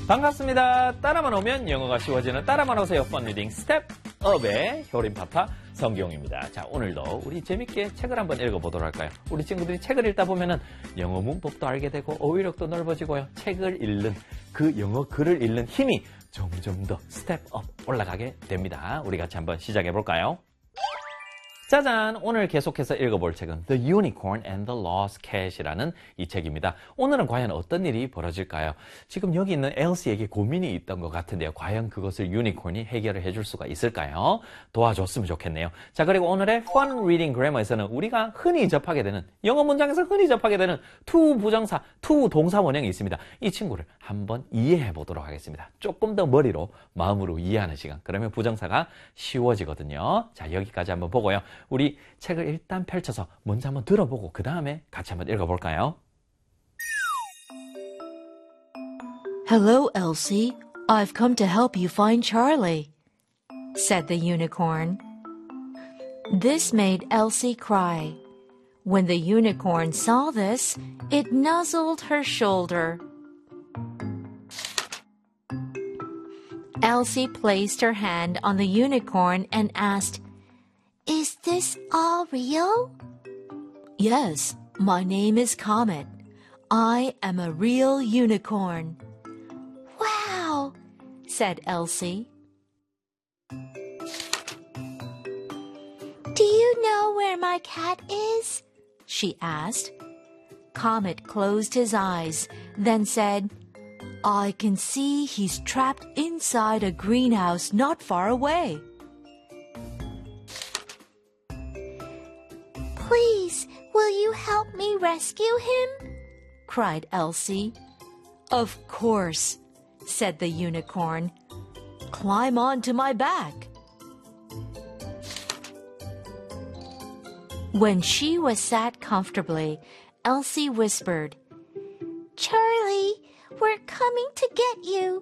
반갑습니다. 따라만 오면 영어가 쉬워지는 따라만 오세요. 펀리딩 스텝업의 효림파파 성경입니다. 자, 오늘도 우리 재밌게 책을 한번 읽어보도록 할까요? 우리 친구들이 책을 읽다 보면은 영어 문법도 알게 되고 어휘력도 넓어지고요. 책을 읽는 그 영어 글을 읽는 힘이 점점 더 스텝업 올라가게 됩니다. 우리 같이 한번 시작해 볼까요? 짜잔! 오늘 계속해서 읽어볼 책은 The Unicorn and the Lost Cat이라는 이 책입니다. 오늘은 과연 어떤 일이 벌어질까요? 지금 여기 있는 엘시에게 고민이 있던 것 같은데요. 과연 그것을 유니콘이 해결을 해줄 수가 있을까요? 도와줬으면 좋겠네요. 자, 그리고 오늘의 Fun Reading Grammar에서는 우리가 흔히 접하게 되는, 영어 문장에서 흔히 접하게 되는 to 부정사, to 동사 원형이 있습니다. 이 친구를 한번 이해해 보도록 하겠습니다. 조금 더 머리로, 마음으로 이해하는 시간. 그러면 부정사가 쉬워지거든요. 자, 여기까지 한번 보고요. 우리 책을 일단 펼쳐서 먼저 한번 들어보고 그 다음에 같이 한번 읽어볼까요? Hello, Elsie. I've come to help you find Charlie, said the unicorn. This made Elsie cry. When the unicorn saw this, it nuzzled her shoulder. Elsie placed her hand on the unicorn and asked, Is this all real? Yes, my name is Comet. I am a real unicorn. Wow, said Elsie. Do you know where my cat is? She asked. Comet closed his eyes, then said, I can see he's trapped inside a greenhouse not far away. Please, will you help me rescue him? Cried Elsie. Of course, said the unicorn. Climb onto my back. When she was sat comfortably, Elsie whispered, Charlie, we're coming to get you.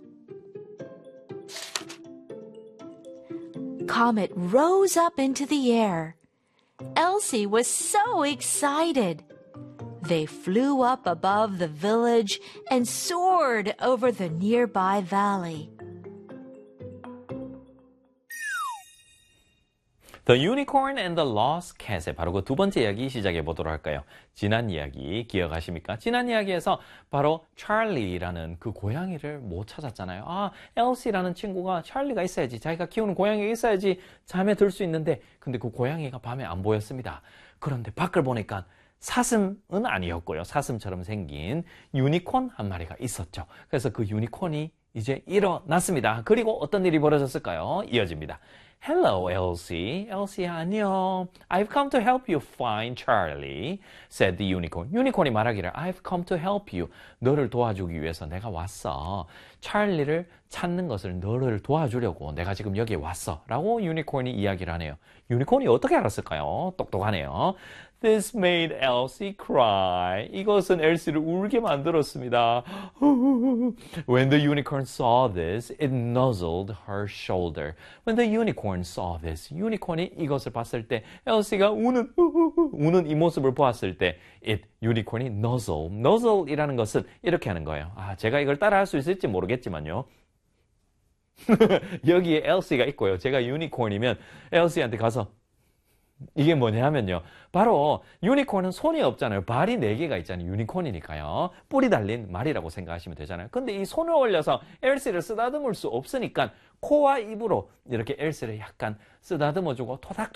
Comet rose up into the air. Elsie was so excited. They flew up above the village and soared over the nearby valley. The Unicorn and the Lost Cat의 바로 그 두 번째 이야기 시작해 보도록 할까요? 지난 이야기 기억하십니까? 지난 이야기에서 바로 찰리라는 그 고양이를 못 찾았잖아요. 아, 엘시라는 친구가 찰리가 있어야지, 자기가 키우는 고양이가 있어야지 잠에 들 수 있는데, 근데 그 고양이가 밤에 안 보였습니다. 그런데 밖을 보니까 사슴은 아니었고요. 사슴처럼 생긴 유니콘 한 마리가 있었죠. 그래서 그 유니콘이 이제 일어났습니다. 그리고 어떤 일이 벌어졌을까요? 이어집니다. Hello, Elsie. Elsie, 안녕. I've come to help you find Charlie, said the unicorn. 유니콘이 말하기를 I've come to help you. 너를 도와주기 위해서 내가 왔어. 찰리를 찾는 것을 너를 도와주려고 내가 지금 여기에 왔어. 라고 유니콘이 이야기를 하네요. 유니콘이 어떻게 알았을까요? 똑똑하네요. This made Elsie cry. 이것은 엘시를 울게 만들었습니다. When the unicorn saw this, it nuzzled her shoulder. When the unicorn saw this, 유니콘이 이것을 봤을 때, 엘시가 우는 이 모습을 보았을 때, 유니콘이 nuzzle이라는 것은 이렇게 하는 거예요. 아, 제가 이걸 따라 할 수 있을지 모르겠지만요. 여기에 엘시가 있고요. 제가 유니콘이면 엘시한테 가서 이게 뭐냐 하면요. 바로 유니콘은 손이 없잖아요. 발이 4개가 있잖아요. 유니콘이니까요. 뿔이 달린 말이라고 생각하시면 되잖아요. 근데 이 손을 올려서 엘시를 쓰다듬을 수 없으니까 코와 입으로 이렇게 엘시를 약간 쓰다듬어주고 토닥토닥